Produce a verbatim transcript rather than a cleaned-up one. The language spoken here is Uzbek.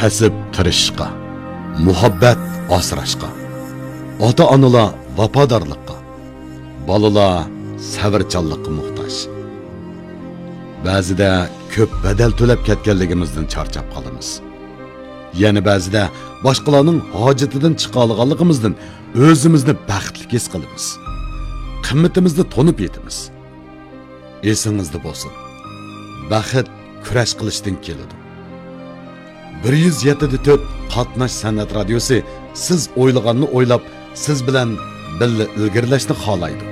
kasb tirishishga, muhabbat asrashga, ota-onalar vafodorlikqa, bolalar sabrchanlikqa muhtoj. Ba'zida ko'p badal to'lab ketganligimizdan charchab qolamiz. Yana ba'zida boshqalarning hojatidan chiqa olganligimizdan o'zimizni baxtli his qilamiz. Qimmatimizni tonib yetamiz. Esingizda bo'lsin. Baxt kurash qilishdan keladi. bir yuz yetti nuqta to'rt qatnash san'at radiosi siz o'ylaganni o'ylab, siz bilan birga ilgirlashni xohlaydi.